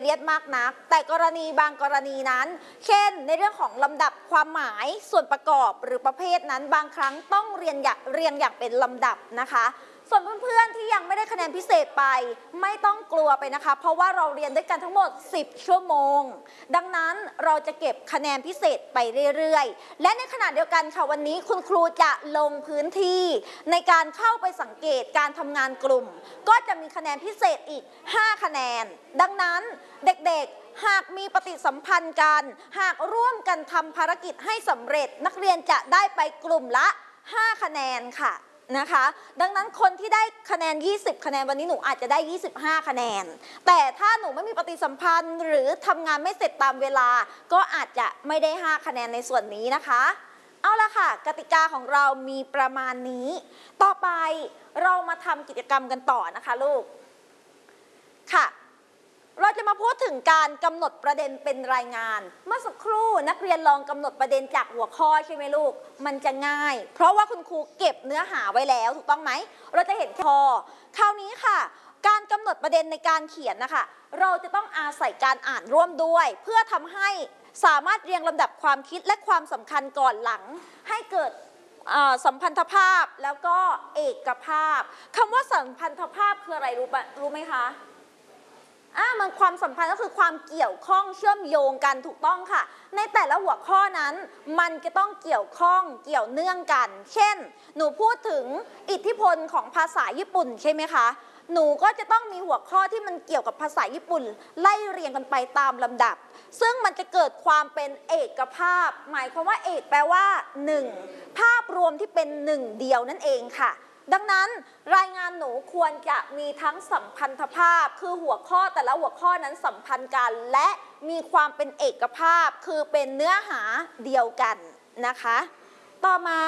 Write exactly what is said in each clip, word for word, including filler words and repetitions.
ยสมากนักแต่กรณีบางกรณีนั้นเช่นในเรื่องของลำดับความหมายส่วนประกอบหรือประเภทนั้นบางครั้งต้องเรียนอย่างเรียงอย่างเป็นลำดับนะคะส่วนเพื่อนๆที่ยังไม่ได้คะแนนพิเศษไปไม่ต้องกลัวไปนะคะเพราะว่าเราเรียนด้วยกันทั้งหมดสิบชั่วโมงดังนั้นเราจะเก็บคะแนนพิเศษไปเรื่อยๆและในขณะเดียวกันค่ะวันนี้คุณครูจะลงพื้นที่ในการเข้าไปสังเกตการทำงานกลุ่มก็จะมีคะแนนพิเศษอีกห้าคะแนนดังนั้นเด็กๆหากมีปฏิสัมพันธ์กันหากร่วมกันทำภารกิจให้สำเร็จนักเรียนจะได้ไปกลุ่มละห้าคะแนนค่ะนะคะดังนั้นคนที่ได้คะแนนยี่สิบคะแนนวันนี้หนูอาจจะได้ยี่สิบห้าคะแนนแต่ถ้าหนูไม่มีปฏิสัมพันธ์หรือทำงานไม่เสร็จตามเวลาก็อาจจะไม่ได้ห้าคะแนนในส่วนนี้นะคะเอาละค่ะกติกาของเรามีประมาณนี้ต่อไปเรามาทำกิจกรรมกันต่อนะคะลูกค่ะเราจะมาพูดถึงการกำหนดประเด็นเป็นรายงานเมื่อสักครู่นักเรียนลองกำหนดประเด็นจากหัวข้อใช่ไหมลูกมันจะง่ายเพราะว่าคุณครูเก็บเนื้อหาไว้แล้วถูกต้องไหมเราจะเห็นข้อคราวนี้ค่ะการกำหนดประเด็นในการเขียนนะคะเราจะต้องอาศัยการอ่านร่วมด้วยเพื่อทำให้สามารถเรียงลำดับความคิดและความสำคัญก่อนหลังให้เกิดสัมพันธภาพแล้วก็เอกภาพคำว่าสัมพันธภาพคืออะไรรู้ปะรู้ไหมคะอ่ะมันความสัมพันธ์ก็คือความเกี่ยวข้องเชื่อมโยงกันถูกต้องค่ะในแต่ละหัวข้อนั้นมันจะต้องเกี่ยวข้องเกี่ยวเนื่องกันเช่นหนูพูดถึงอิทธิพลของภาษาญี่ปุ่นใช่ไหมคะหนูก็จะต้องมีหัวข้อที่มันเกี่ยวกับภาษาญี่ปุ่นไล่เรียงกันไปตามลำดับซึ่งมันจะเกิดความเป็นเอกภาพหมายความว่าเอกแปลว่าหนึ่งภาพรวมที่เป็นหนึ่งเดียวนั่นเองค่ะดังนั้นรายงานหนูควรจะมีทั้งสัมพันธภาพคือหัวข้อแต่ละหัวข้อนั้นสัมพันธ์กันและมีความเป็นเอกภาพคือเป็นเนื้อหาเดียวกันนะคะต่อมา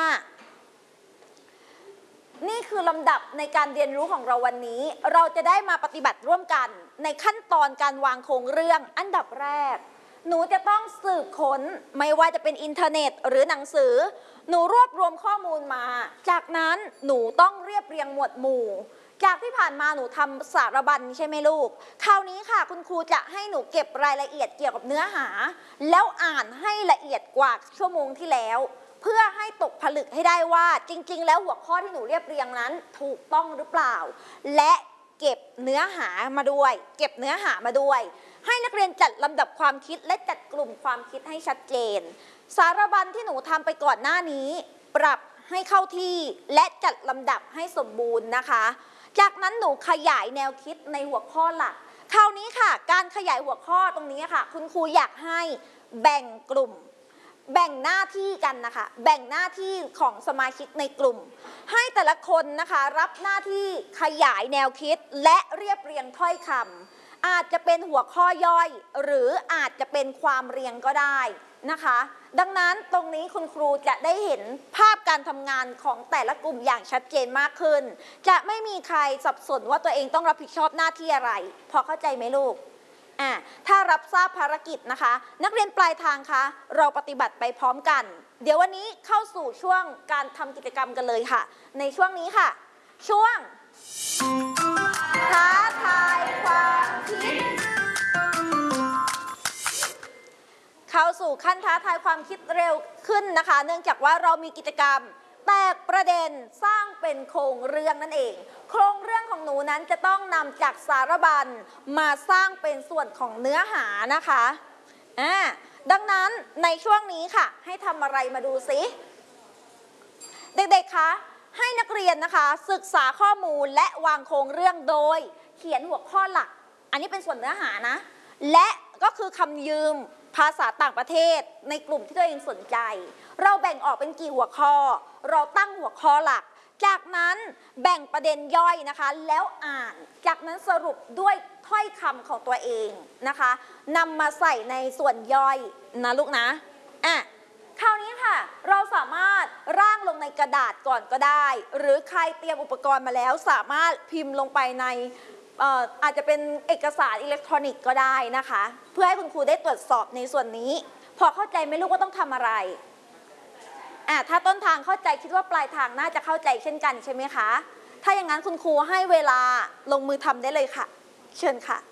นี่คือลำดับในการเรียนรู้ของเราวันนี้เราจะได้มาปฏิบัติร่วมกันในขั้นตอนการวางโครงเรื่องอันดับแรกหนูจะต้องสืบค้นไม่ว่าจะเป็นอินเทอร์เน็ตหรือหนังสือหนูรวบรวมข้อมูลมาจากนั้นหนูต้องเรียบเรียงหมวดหมู่จากที่ผ่านมาหนูทำสารบัญใช่ไหมลูกคราวนี้ค่ะคุณครูจะให้หนูเก็บรายละเอียดเกี่ยวกับเนื้อหาแล้วอ่านให้ละเอียดกว่าชั่วโมงที่แล้วเพื่อให้ตกผลึกให้ได้ว่าจริงๆแล้วหัวข้อที่หนูเรียบเรียงนั้นถูกต้องหรือเปล่าและเก็บเนื้อหามาด้วยเก็บเนื้อหามาด้วยให้นักเรียนจัดลำดับความคิดและจัดกลุ่มความคิดให้ชัดเจนสารบัญที่หนูทำไปก่อนหน้านี้ปรับให้เข้าที่และจัดลำดับให้สมบูรณ์นะคะจากนั้นหนูขยายแนวคิดในหัวข้อหลักคราวนี้ค่ะการขยายหัวข้อตรงนี้ค่ะคุณครูอยากให้แบ่งกลุ่มแบ่งหน้าที่กันนะคะแบ่งหน้าที่ของสมาชิกในกลุ่มให้แต่ละคนนะคะรับหน้าที่ขยายแนวคิดและเรียบเรียงถ้อยคำอาจจะเป็นหัวข้อย่อยหรืออาจจะเป็นความเรียงก็ได้นะคะดังนั้นตรงนี้คุณครูจะได้เห็นภาพการทำงานของแต่ละกลุ่มอย่างชัดเจนมากขึ้นจะไม่มีใครสับสนว่าตัวเองต้องรับผิดชอบหน้าที่อะไรพอเข้าใจไหมลูกอ่าถ้ารับทราบภารกิจนะคะนักเรียนปลายทางคะเราปฏิบัติไปพร้อมกันเดี๋ยววันนี้เข้าสู่ช่วงการทำกิจกรรมกันเลยค่ะในช่วงนี้ค่ะช่วงท้าทายความคิดเข้าสู่ขั้นท้าทายความคิดเร็วขึ้นนะคะเนื่องจากว่าเรามีกิจกรรมแตกประเด็นสร้างเป็นโครงเรื่องนั่นเองโครงเรื่องของหนูนั้นจะต้องนำจากสารบัญมาสร้างเป็นส่วนของเนื้อหานะคะอ่าดังนั้นในช่วงนี้ค่ะให้ทำอะไรมาดูสิเด็กๆคะให้นักเรียนนะคะศึกษาข้อมูลและวางโครงเรื่องโดยเขียนหัวข้อหลักอันนี้เป็นส่วนเนื้อหานะและก็คือคำยืมภาษาต่างประเทศในกลุ่มที่ตัวเองสนใจเราแบ่งออกเป็นกี่หัวข้อเราตั้งหัวข้อหลักจากนั้นแบ่งประเด็นย่อยนะคะแล้วอ่านจากนั้นสรุปด้วยถ้อยคำของตัวเองนะคะนำมาใส่ในส่วนย่อยนะลูกนะอ่ะคราวนี้ค่ะเราสามารถร่างลงในกระดาษก่อนก็ได้หรือใครเตรียมอุปกรณ์มาแล้วสามารถพิมพ์ลงไปในอาจจะเป็นเอกสารอิเล็กทรอนิกส์ก็ได้นะคะเพื่อให้คุณครูได้ตรวจสอบในส่วนนี้พอเข้าใจไหมลูกว่าต้องทำอะไรอ่ะถ้าต้นทางเข้าใจคิดว่าปลายทางน่าจะเข้าใจเช่นกันใช่ไหมคะถ้าอย่างนั้นคุณครูให้เวลาลงมือทำได้เลยค่ะเชิญค่ะ